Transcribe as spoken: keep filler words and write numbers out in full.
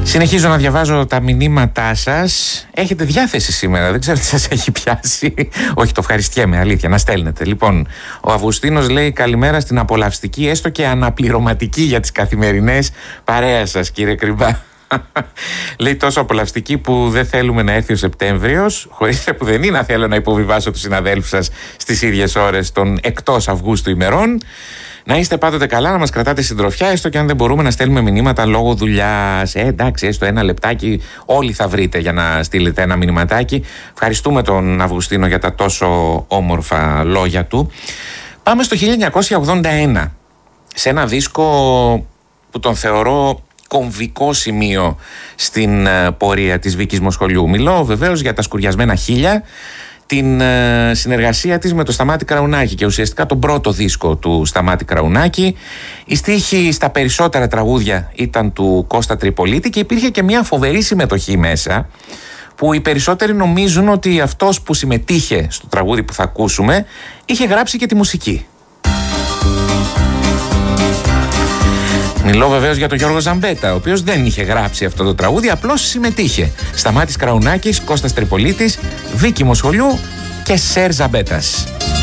Συνεχίζω να διαβάζω τα μηνύματά σας. Έχετε διάθεση σήμερα, δεν ξέρω τι σας έχει πιάσει. Όχι, το ευχαριστιέμαι, αλήθεια, να στέλνετε. Λοιπόν, ο Αυγουστίνος λέει καλημέρα στην απολαυστική, έστω και αναπληρωματική για τις καθημερινές παρέα σας, κύριε Κρυμπά. Λέει τόσο απολαυστική που δεν θέλουμε να έρθει ο Σεπτέμβριος, χωρίς επουδενή να θέλω να υποβιβάσω τους συναδέλφους σας στις ίδιες ώρες των εκτός Αυγούστου ημερών. Να είστε πάντοτε καλά, να μας κρατάτε συντροφιά, έστω και αν δεν μπορούμε να στέλνουμε μηνύματα λόγω δουλειάς. Ε, εντάξει, έστω ένα λεπτάκι, όλοι θα βρείτε για να στείλετε ένα μηνυματάκι. Ευχαριστούμε τον Αυγουστίνο για τα τόσο όμορφα λόγια του. Πάμε στο χίλια εννιακόσια ογδόντα ένα, σε ένα δίσκο που τον θεωρώ κομβικό σημείο στην πορεία της Βίκης Μοσχολιού. Μιλώ βεβαίως για τα σκουριασμένα χίλια, την ε, συνεργασία της με το Σταμάτη Κραουνάκη και ουσιαστικά τον πρώτο δίσκο του Σταμάτη Κραουνάκη. Η στίχη στα περισσότερα τραγούδια ήταν του Κώστα Τριπολίτη και υπήρχε και μια φοβερή συμμετοχή μέσα, που οι περισσότεροι νομίζουν ότι αυτός που συμμετείχε στο τραγούδι που θα ακούσουμε είχε γράψει και τη μουσική. Μιλώ βεβαίως για τον Γιώργο Ζαμπέτα, ο οποίος δεν είχε γράψει αυτό το τραγούδι, απλώς συμμετείχε. Σταμάτης Κραουνάκης, Κώστας Τριπολίτης, Βίκη Μοσχολιού και Σερ Ζαμπέτας.